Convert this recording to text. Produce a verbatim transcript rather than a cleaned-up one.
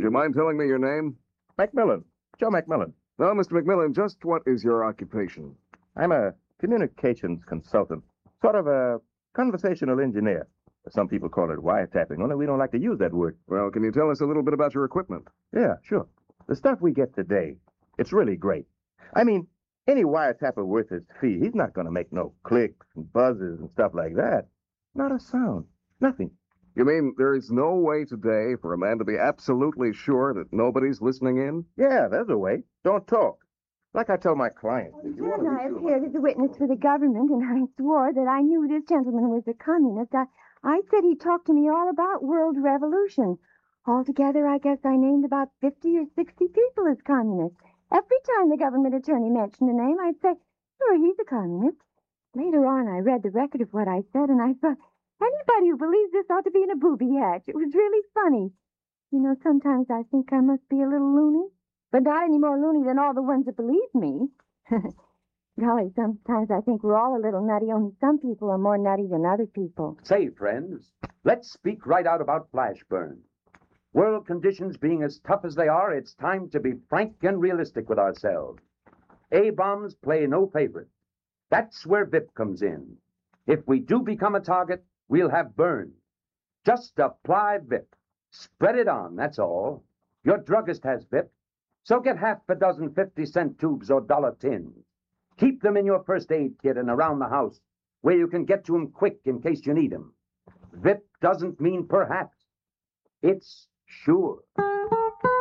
you mind telling me your name? Macmillan. Joe Macmillan. Well, Mister McMillan, just what is your occupation? I'm a communications consultant, sort of a conversational engineer. Some people call it wiretapping, only we don't like to use that word. Well, can you tell us a little bit about your equipment? Yeah, sure. The stuff we get today, it's really great. I mean, any wiretapper worth his fee, he's not going to make no clicks and buzzes and stuff like that. Not a sound. Nothing. You mean there is no way today for a man to be absolutely sure that nobody's listening in? Yeah, there's a way. Don't talk. Like I tell my clients. Well, John, I appeared as a witness for the government, and I swore that I knew this gentleman was a communist. I, I said he talked to me all about world revolution. Altogether, I guess I named about fifty or sixty people as communists. Every time the government attorney mentioned a name, I'd say, sure, he's a communist. Later on, I read the record of what I said, and I thought, anybody who believes this ought to be in a booby hatch. It was really funny. You know, sometimes I think I must be a little loony, but not any more loony than all the ones that believe me. Golly, sometimes I think we're all a little nutty, only some people are more nutty than other people. Say, friends, let's speak right out about flash burn. World conditions being as tough as they are, it's time to be frank and realistic with ourselves. A-bombs play no favorites. That's where V I P comes in. If we do become a target, we'll have burn. Just apply V I P. Spread it on, that's all. Your druggist has V I P, so get half a dozen fifty-cent tubes or dollar tins. Keep them in your first aid kit and around the house, where you can get to them quick in case you need them. V I P doesn't mean perhaps. It's sure.